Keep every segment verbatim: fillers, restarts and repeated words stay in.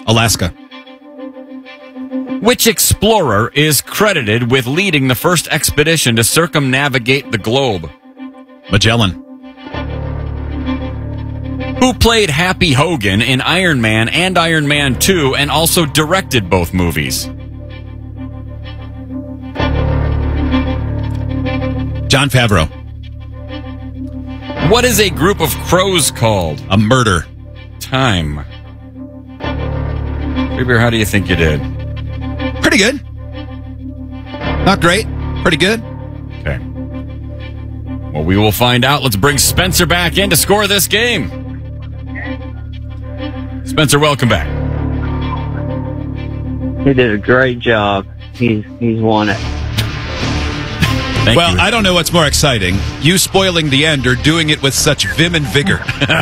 Alaska. Which explorer is credited with leading the first expedition to circumnavigate the globe? Magellan. Who played Happy Hogan in Iron Man and Iron Man two and also directed both movies? Jon Favreau. What is a group of crows called? A murder. Time. Freebeer, how do you think you did? Pretty good. Not great. Pretty good. Okay. Well, we will find out. Let's bring Spencer back in to score this game. Spencer, welcome back. He did a great job. He's he's won it. Thank well, you. I don't know what's more exciting, you spoiling the end or doing it with such vim and vigor.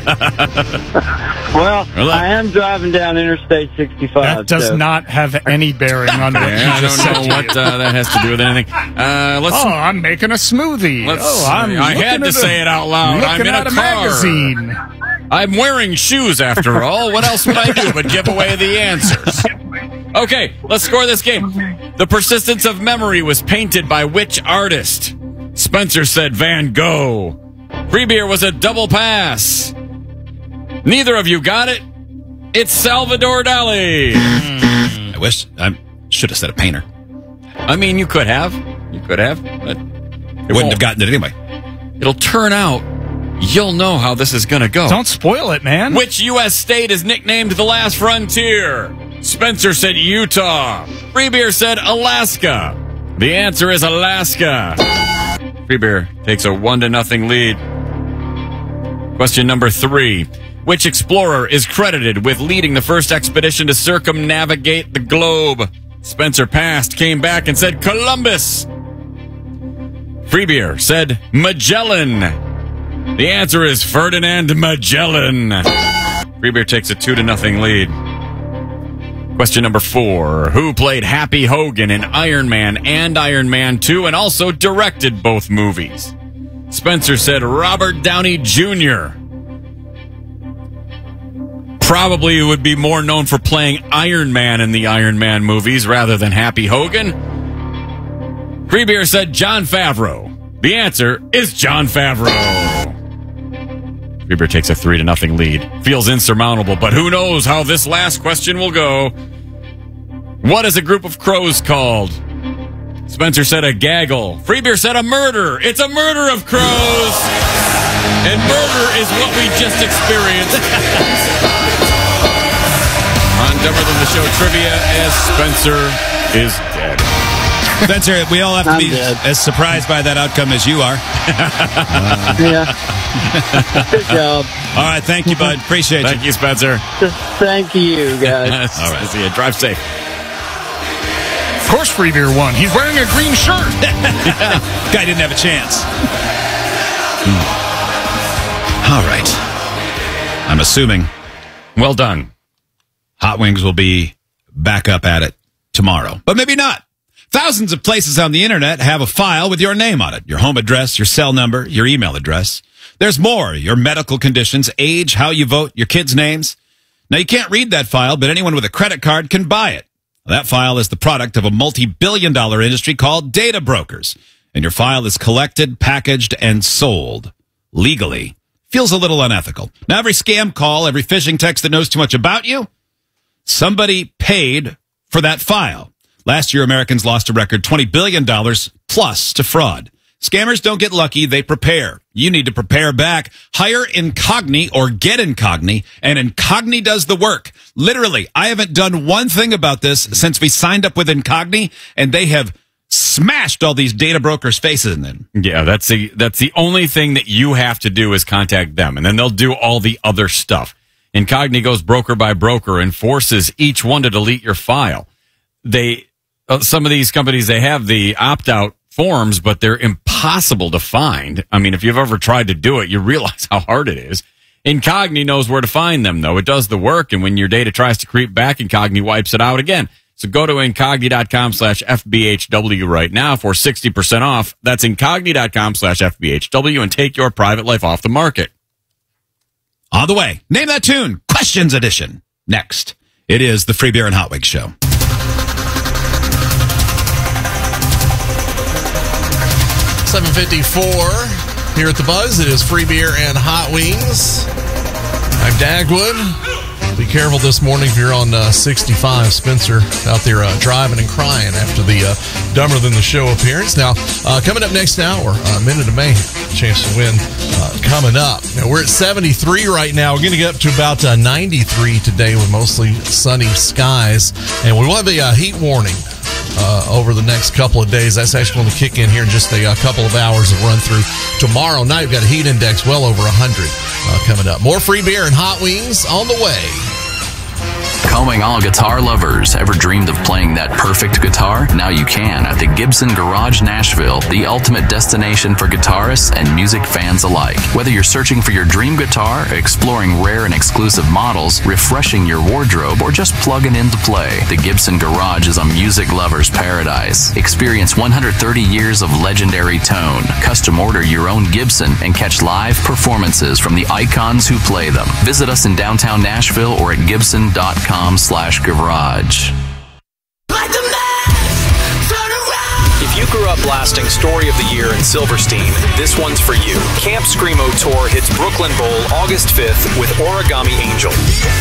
Well, I am driving down Interstate sixty-five. That does so. not have any bearing on what Yeah, I you just don't said know to what you. uh, that has to do with anything. Uh, let's. Oh, I'm making a smoothie. Let's oh, I'm I had looking to at say a, it out loud. Looking I'm in at a a, car. magazine. I'm wearing shoes after all. What else would I do but give away the answers? Okay, let's score this game. The Persistence of Memory was painted by which artist? Spencer said Van Gogh. Freebeer was a double pass. Neither of you got it. It's Salvador Dali. I wish I should have said a painter. I mean, you could have. You could have. But it Wouldn't won't. have gotten it anyway. It'll turn out you'll know how this is going to go. Don't spoil it, man. Which U S state is nicknamed the last frontier? Spencer said Utah. Freebeer said Alaska. The answer is Alaska. Freebeer takes a one to nothing lead. Question number three. Which explorer is credited with leading the first expedition to circumnavigate the globe? Spencer passed, came back, and said Columbus. Freebeer said Magellan. The answer is Ferdinand Magellan. Freebeer takes a two to nothing lead. Question number four. Who played Happy Hogan in Iron Man and Iron Man two and also directed both movies? Spencer said Robert Downey Junior Probably would be more known for playing Iron Man in the Iron Man movies rather than Happy Hogan. Freebeer said Jon Favreau. The answer is Jon Favreau. Freebeer takes a three to nothing lead. Feels insurmountable, but who knows how this last question will go. What is a group of crows called? Spencer said a gaggle. Freebeer said a murder. It's a murder of crows. And murder is what we just experienced. On Dumber Than the Show Trivia, as Spencer is dead. Spencer, we all have to I'm be dead. as surprised by that outcome as you are. Yeah. Good job. All right, thank you, bud. Appreciate Thank you. you, Spencer. Thank you, guys. All right. See you. Drive safe. Of course Freebeer won. He's wearing a green shirt. Guy didn't have a chance. Hmm. All right. I'm assuming Well done. Hot Wings will be back up at it tomorrow, but maybe not. Thousands of places on the internet have a file with your name on it, your home address, your cell number, your email address. There's more, your medical conditions, age, how you vote, your kids' names. Now, you can't read that file, but anyone with a credit card can buy it. That file is the product of a multi-billion dollar industry called data brokers, and your file is collected, packaged, and sold legally. Feels a little unethical. Now, every scam call, every phishing text that knows too much about you, somebody paid for that file. Last year, Americans lost a record twenty billion dollars plus to fraud. Scammers don't get lucky, they prepare. You need to prepare back. Hire Incogni or get Incogni, and Incogni does the work. Literally, I haven't done one thing about this since we signed up with Incogni, and they have smashed all these data brokers' faces in them. Yeah, that's the that's the only thing that you have to do is contact them, and then they'll do all the other stuff. Incogni goes broker by broker and forces each one to delete your file. They uh, some of these companies, they have the opt-out forms, but they're impossible to find. I mean, if you've ever tried to do it, you realize how hard it is. Incogni knows where to find them, though. It does the work, and when your data tries to creep back, Incogni wipes it out again. So go to Incogni.com slash FBHW right now for sixty percent off. That's Incogni.com slash FBHW and take your private life off the market. On the way, name that tune, Questions Edition. Next, It is the Free Beer and Hot Wings Show. seven fifty-four here at the Buzz. It is Free Beer and Hot Wings. I'm Dagwood. Be careful this morning if you're on uh, sixty-five. Spencer out there uh, driving and crying after the uh, Dumber Than the Show appearance. Now, uh, coming up next hour, uh, Minute of May, chance to win uh, coming up. Now, we're at seventy-three right now. We're going to get up to about uh, ninety-three today with mostly sunny skies. And we will have a uh, heat warning uh, over the next couple of days. That's actually going to kick in here in just a, a couple of hours of run through. Tomorrow night, we've got a heat index well over one hundred uh, coming up. More Free Beer and Hot Wings on the way. Calling all guitar lovers. Ever dreamed of playing that perfect guitar? Now you can at the Gibson Garage Nashville, the ultimate destination for guitarists and music fans alike. Whether you're searching for your dream guitar, exploring rare and exclusive models, refreshing your wardrobe, or just plugging in to play, the Gibson Garage is a music lover's paradise. Experience one hundred thirty years of legendary tone. Custom order your own Gibson and catch live performances from the icons who play them. Visit us in downtown Nashville or at gibson dot com slash garage. If you grew up blasting Story of the Year in Silverstein, this one's for you. Camp Screamo Tour hits Brooklyn Bowl August fifth with Origami Angel.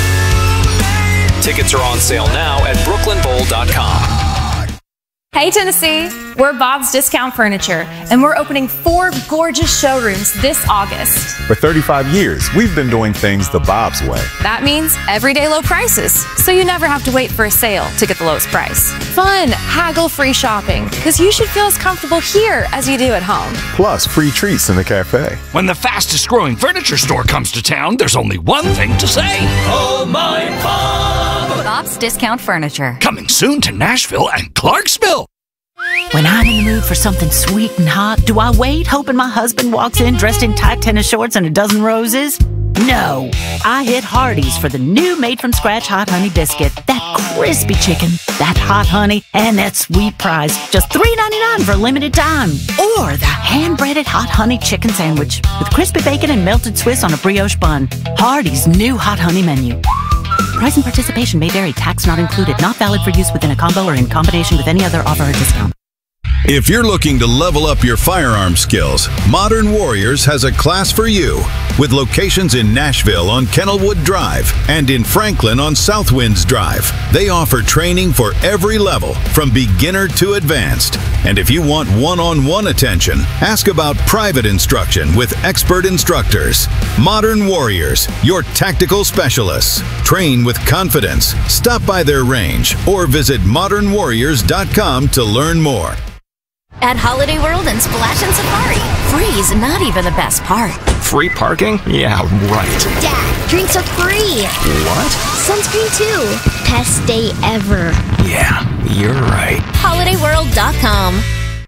Tickets are on sale now at brooklyn bowl dot com. Hey Tennessee, we're Bob's Discount Furniture, and we're opening four gorgeous showrooms this August. For thirty-five years, we've been doing things the Bob's way. That means everyday low prices, so you never have to wait for a sale to get the lowest price. Fun, haggle-free shopping, because you should feel as comfortable here as you do at home. Plus, free treats in the cafe. When the fastest growing furniture store comes to town, there's only one thing to say. Oh my Bob! Bob's Discount Furniture. Coming soon to Nashville and Clarksville. When I'm in the mood for something sweet and hot, do I wait hoping my husband walks in dressed in tight tennis shorts and a dozen roses? No. I hit Hardee's for the new made-from-scratch Hot Honey Biscuit. That crispy chicken, that hot honey, and that sweet prize. Just three ninety-nine for a limited time. Or the hand-breaded Hot Honey Chicken Sandwich with crispy bacon and melted Swiss on a brioche bun. Hardee's new Hot Honey menu. Price and participation may vary. Tax not included. Not valid for use within a combo or in combination with any other offer or discount. If you're looking to level up your firearm skills, Modern Warriors has a class for you. With locations in Nashville on Kennelwood Drive and in Franklin on Southwinds Drive, they offer training for every level, from beginner to advanced. And if you want one-on-one attention, ask about private instruction with expert instructors. Modern Warriors, your tactical specialists. Train with confidence. Stop by their range or visit modern warriors dot com to learn more. At Holiday World and Splash and Safari, free is not even the best part. Free parking? Yeah, right. Dad, drinks are free. What? Sunscreen too. Best day ever. Yeah, you're right. holiday world dot com.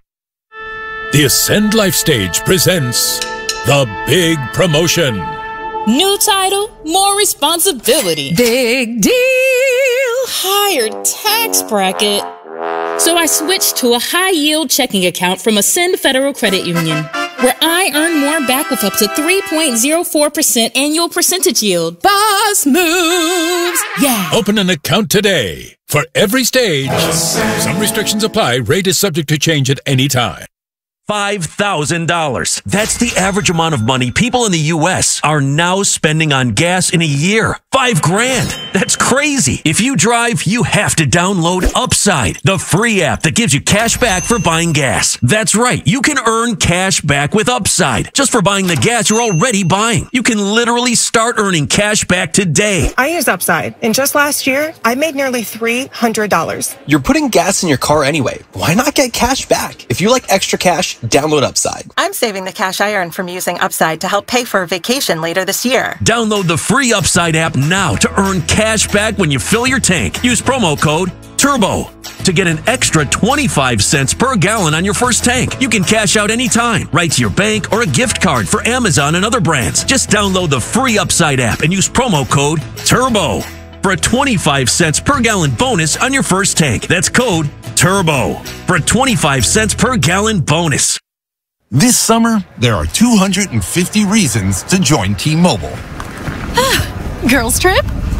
The Ascend Life Stage presents The Big Promotion. New title, more responsibility. Big deal. Higher tax bracket. So I switched to a high-yield checking account from Ascend Federal Credit Union, where I earn more back with up to three point zero four percent annual percentage yield. Boss moves! Yeah. Open an account today. For every stage, some restrictions apply. Rate is subject to change at any time. five thousand dollars. That's the average amount of money people in the U S are now spending on gas in a year. Five grand. That's crazy. If you drive, you have to download Upside, the free app that gives you cash back for buying gas. That's right. You can earn cash back with Upside just for buying the gas you're already buying. You can literally start earning cash back today. I use Upside, and just last year, I made nearly three hundred dollars. You're putting gas in your car anyway. Why not get cash back? If you like extra cash, download Upside. I'm saving the cash I earn from using Upside to help pay for a vacation later this year. Download the free Upside app now to earn cash back when you fill your tank. Use promo code TURBO to get an extra twenty-five cents per gallon on your first tank. You can cash out anytime, right to your bank or a gift card for Amazon and other brands. Just download the free Upside app and use promo code TURBO for a twenty-five cents per gallon bonus on your first tank. That's code TURBO for a twenty-five cents per gallon bonus. This summer, there are two hundred fifty reasons to join T-Mobile. Girls trip?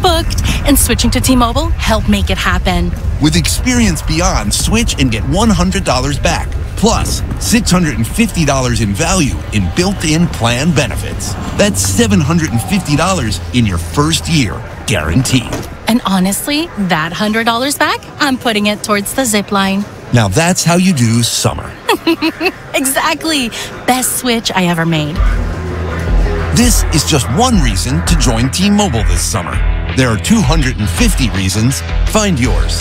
booked, and switching to T-Mobile helped make it happen. With Experience Beyond, switch and get one hundred dollars back, plus six hundred fifty dollars in value in built-in plan benefits. That's seven hundred fifty dollars in your first year, guaranteed. And honestly, that one hundred dollars back, I'm putting it towards the zip line. Now that's how you do summer. Exactly. Best switch I ever made. This is just one reason to join T-Mobile this summer. There are two hundred fifty reasons. Find yours.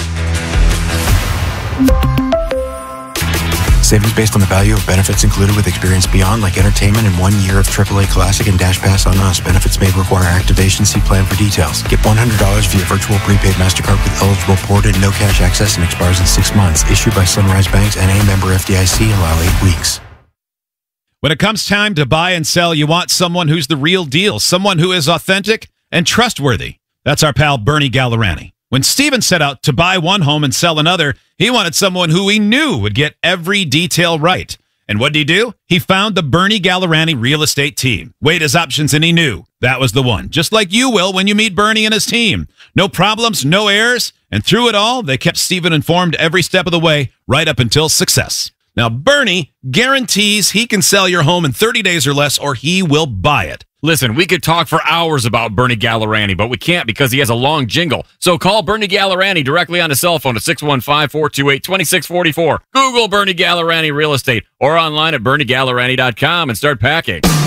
Savings based on the value of benefits included with Experience Beyond, like entertainment and one year of triple A Classic and Dash Pass on Us. Benefits may require activation. See plan for details. Get one hundred dollars via virtual prepaid MasterCard with eligible ported, no cash access, and expires in six months. Issued by Sunrise Banks, N A member F D I C. Allow eight weeks. When it comes time to buy and sell, you want someone who's the real deal, someone who is authentic and trustworthy. That's our pal Bernie Gallerani. When Steven set out to buy one home and sell another, he wanted someone who he knew would get every detail right. And what did he do? He found the Bernie Gallerani real estate team. Weighed his options and he knew that was the one. Just like you will when you meet Bernie and his team. No problems, no errors, and through it all, they kept Steven informed every step of the way, right up until success. Now, Bernie guarantees he can sell your home in thirty days or less, or he will buy it. Listen, we could talk for hours about Bernie Gallerani, but we can't because he has a long jingle. So call Bernie Gallerani directly on his cell phone at six one five, four two eight, two six four four. Google Bernie Gallerani Real Estate or online at bernie gallerani dot com and start packing.